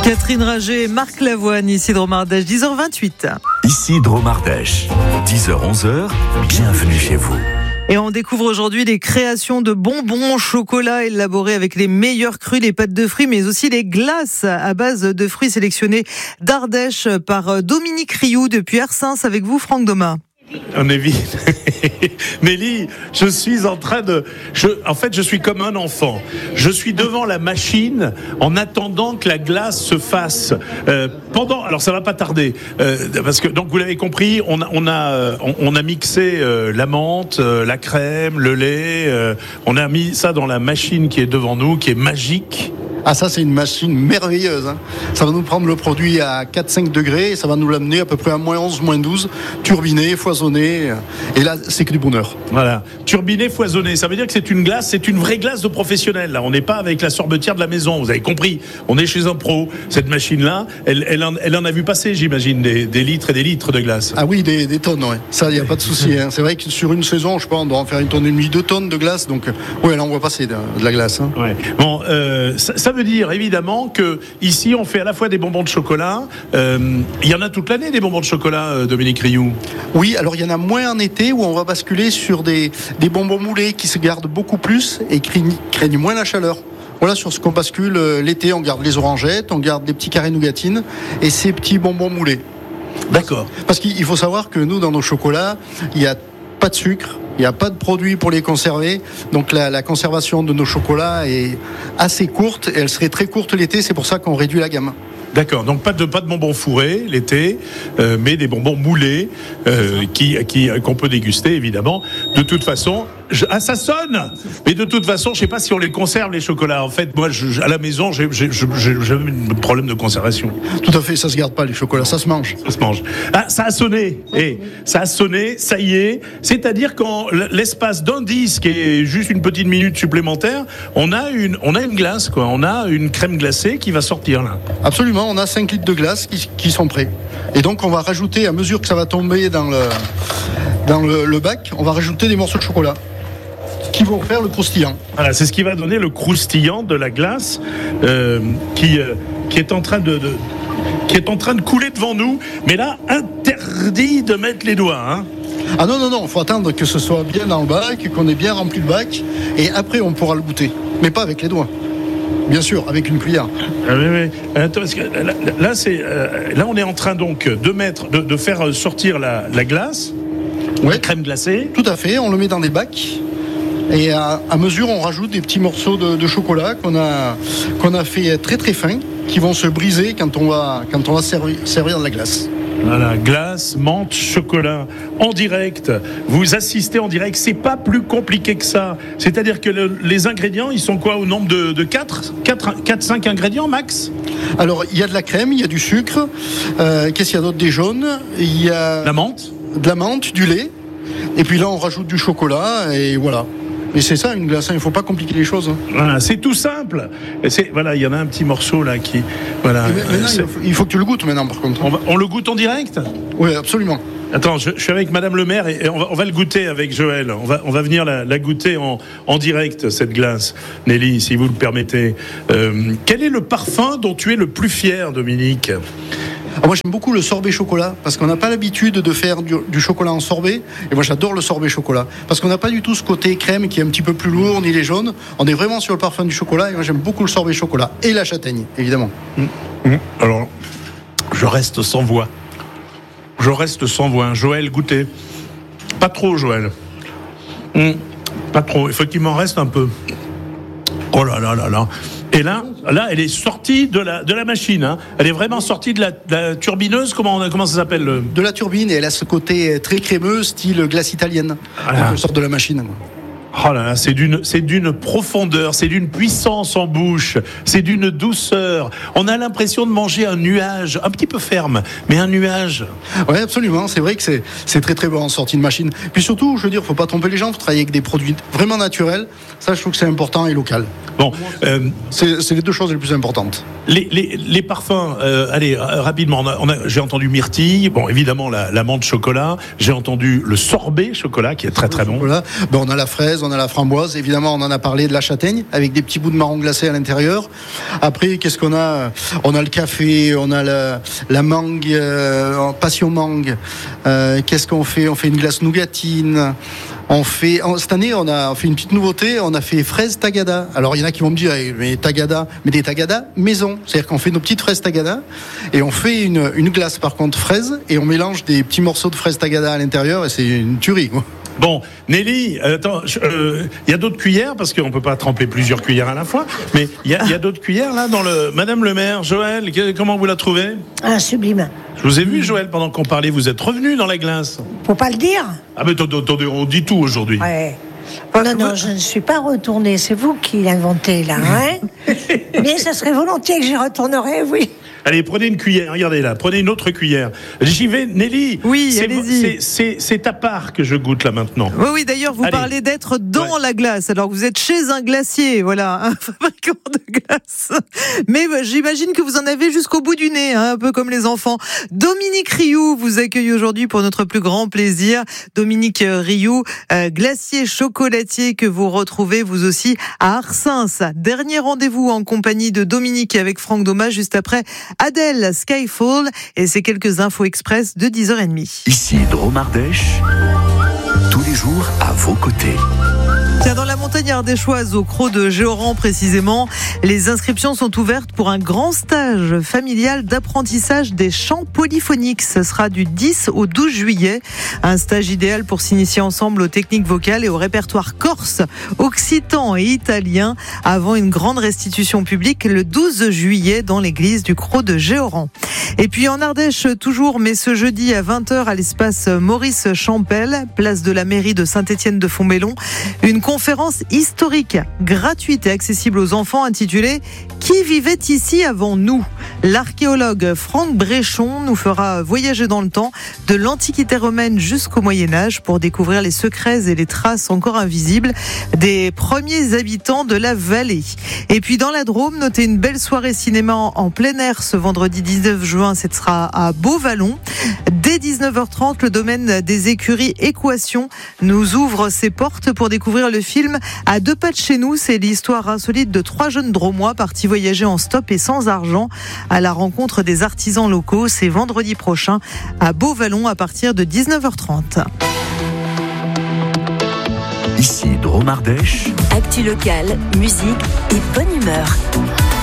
Catherine Ringer, Marc Lavoine, ici Dromardèche, 10h28. Ici Dromardèche, 10h-11h, bienvenue chez vous. Et on découvre aujourd'hui les créations de bonbons au chocolat élaborés avec les meilleurs crus, les pâtes de fruits, mais aussi les glaces à base de fruits sélectionnés d'Ardèche par Dominique Rioux depuis Ersens. Avec vous, Franck Domat. On est vite. Mélie, je suis en train de... je suis comme un enfant. Je suis devant la machine en attendant que la glace se fasse. Alors ça va pas tarder. Parce que, donc vous l'avez compris, on a mixé la menthe, la crème, le lait. On a mis ça dans la machine qui est devant nous, qui est magique. Ah, ça, c'est une machine merveilleuse. Ça va nous prendre le produit à 4-5 degrés et ça va nous l'amener à peu près à moins 11, moins 12, turbiné, foisonné. Et là, c'est que du bonheur. Voilà. Turbiné, foisonné. Ça veut dire que c'est une glace, c'est une vraie glace de professionnel. Là, on n'est pas avec la sorbetière de la maison. Vous avez compris. On est chez un pro. Cette machine-là, elle en a vu passer, j'imagine, des litres et des litres de glace. Ah oui, des tonnes, ouais. Ça, il n'y a pas de souci. C'est vrai que sur une saison, je pense, on doit en faire 1,5 tonne, 2 tonnes de glace. Donc, ouais, là, on voit passer de la glace. Ouais. Bon, ça veut dire évidemment que ici on fait à la fois des bonbons de chocolat. Il y en a toute l'année des bonbons de chocolat, Dominique Rioux. Oui, alors il y en a moins en été où on va basculer sur des bonbons moulés qui se gardent beaucoup plus et craignent moins la chaleur. Voilà sur ce qu'on bascule l'été. On garde les orangettes, on garde des petits carrés nougatines et ces petits bonbons moulés. D'accord. Parce qu'il faut savoir que nous, dans nos chocolats, il n'y a pas de sucre. Il n'y a pas de produits pour les conserver. Donc la conservation de nos chocolats est assez courte. Et elle serait très courte l'été. C'est pour ça qu'on réduit la gamme. D'accord, donc pas de bonbons fourrés l'été, mais des bonbons moulés qu'on peut déguster évidemment. De toute façon, ça sonne. Mais de toute façon, je sais pas si on les conserve les chocolats. En fait, moi, à la maison, j'ai un problème de conservation. Tout à fait, ça se garde pas les chocolats, ça se mange. Ça se mange. Ah, ça a sonné. Ça a sonné. Ça y est. C'est-à-dire qu'en l'espace d'un disque et juste une petite minute supplémentaire, on a une glace, quoi. On a une crème glacée qui va sortir là. Absolument. On a 5 litres de glace qui sont prêts. Et donc, on va rajouter, à mesure que ça va tomber dans le bac, on va rajouter des morceaux de chocolat qui vont faire le croustillant. Voilà, c'est ce qui va donner le croustillant de la glace qui est en train de couler devant nous. Mais là, interdit de mettre les doigts, hein. Ah non, il faut attendre que ce soit bien dans le bac, qu'on ait bien rempli le bac, et après, on pourra le goûter. Mais pas avec les doigts. Bien sûr, avec une cuillère. Ah oui. Attends, parce que là, on est en train donc de faire sortir la glace, la crème glacée. Tout à fait. On le met dans des bacs. Et à mesure, on rajoute des petits morceaux de chocolat qu'on a fait très très fins, qui vont se briser quand on va servir de la glace. Voilà, glace, menthe, chocolat, en direct. Vous assistez en direct, c'est pas plus compliqué que ça. C'est-à-dire que les ingrédients, ils sont quoi au nombre de 4-5 ingrédients max? Alors, il y a de la crème, il y a du sucre. Qu'est-ce qu'il y a d'autre? Des jaunes. Il y a la menthe. De la menthe, du lait. Et puis là, on rajoute du chocolat et voilà. Et c'est ça une glace, il ne faut pas compliquer les choses. Voilà, c'est tout simple. Voilà, il y en a un petit morceau là qui. Voilà. Maintenant, il faut que tu le goûtes maintenant par contre. On le goûte en direct? Oui, absolument. Attends, je suis avec Madame le maire et on va le goûter avec Joël. On va venir la goûter en direct, cette glace. Nelly, si vous le permettez. Quel est le parfum dont tu es le plus fier, Dominique? Moi, j'aime beaucoup le sorbet chocolat parce qu'on n'a pas l'habitude de faire du chocolat en sorbet. Et moi, j'adore le sorbet chocolat parce qu'on n'a pas du tout ce côté crème qui est un petit peu plus lourd, ni les jaunes. On est vraiment sur le parfum du chocolat. Et moi, j'aime beaucoup le sorbet chocolat et la châtaigne, évidemment. Alors, je reste sans voix. Joël, goûtez. Pas trop, Joël. Pas trop. Il faut qu'il m'en reste un peu. Oh là là là là. Et là, elle est sortie de la machine. Hein. Elle est vraiment sortie de la turbineuse. Comment ça s'appelle De la turbine, et elle a ce côté très crémeux, style glace italienne. Voilà. Elle sort de la machine. Oh là là, c'est d'une profondeur, c'est d'une puissance en bouche, c'est d'une douceur. On a l'impression de manger un nuage, un petit peu ferme, mais un nuage. Oui, absolument. C'est vrai que c'est très très bon en sortie de machine. Puis surtout, je veux dire, faut pas tromper les gens. Faut travailler avec des produits vraiment naturels. Ça, je trouve que c'est important et local. Bon, c'est les deux choses les plus importantes. Les parfums. Allez, rapidement. J'ai entendu myrtille. Bon, évidemment la menthe chocolat. J'ai entendu le sorbet chocolat qui est très très bon. On a la fraise. on a la framboise. Évidemment, on en a parlé, de la châtaigne, avec des petits bouts de marron glacé à l'intérieur. Après, qu'est-ce qu'on a ? On a le café, on a la mangue, passion mangue. Qu'est-ce qu'on fait ? On fait une glace nougatine. Cette année, on a fait une petite nouveauté, on a fait fraises tagada. Alors, il y en a qui vont me dire, mais des tagada maison. C'est-à-dire qu'on fait nos petites fraises tagada et on fait une glace, par contre, fraise, et on mélange des petits morceaux de fraises tagada à l'intérieur et c'est une tuerie, quoi. Bon, Nelly, attends, il y a d'autres cuillères, parce qu'on peut pas tremper plusieurs cuillères à la fois, mais il y a d'autres cuillères, là, Madame le maire, Joël, comment vous la trouvez ? Ah, sublime. Je vous ai vu, Joël, pendant qu'on parlait, vous êtes revenu dans la glace. Faut pas le dire. Ah, mais attendez, on dit tout aujourd'hui. Ouais. Non, je ne suis pas retournée. C'est vous qui l'inventez, là, hein. Mais ça serait volontiers que j'y retournerais, oui. Allez, prenez une cuillère, regardez là, prenez une autre cuillère. J'y vais, Nelly. Oui, allez-y. C'est ta part que je goûte là maintenant. Oui, d'ailleurs, vous parlez d'être dans la glace. Alors, vous êtes chez un glacier, voilà, un fabricant de glace. Mais j'imagine que vous en avez jusqu'au bout du nez, hein, un peu comme les enfants. Dominique Rioux vous accueille aujourd'hui pour notre plus grand plaisir. Dominique Rioux, glacier chocolatier que vous retrouvez vous aussi à Arsens. Dernier rendez-vous en compagnie de Dominique et avec Franck Doma juste après Adèle, Skyfall, et c'est quelques infos express de 10h30. Ici Dromardèche, tous les jours à vos côtés. Tiens, dans la montagne ardéchoise, au Crau de Géoran précisément, les inscriptions sont ouvertes pour un grand stage familial d'apprentissage des chants polyphoniques. Ce sera du 10 au 12 juillet. Un stage idéal pour s'initier ensemble aux techniques vocales et au répertoire corse, occitan et italien avant une grande restitution publique le 12 juillet dans l'église du Crau de Géoran. Et puis en Ardèche toujours, mais ce jeudi à 20h à l'espace Maurice Champel, place de la mairie de Saint-Étienne-de-Fontbellon, une conférence historique, gratuite et accessible aux enfants intitulée « Qui vivait ici avant nous ?» L'archéologue Franck Bréchon nous fera voyager dans le temps de l'Antiquité romaine jusqu'au Moyen-Âge pour découvrir les secrets et les traces encore invisibles des premiers habitants de la vallée. Et puis dans la Drôme, notez une belle soirée cinéma en plein air ce vendredi 19 juin, ce sera à Beauvallon. Dès 19h30, le domaine des écuries Équation nous ouvre ses portes pour découvrir le film À deux pas de chez nous. C'est l'histoire insolite de 3 jeunes Dromois partis voyager en stop et sans argent à la rencontre des artisans locaux. C'est vendredi prochain à Beauvallon à partir de 19h30. Ici Dromardèche. Actu locale, musique et bonne humeur.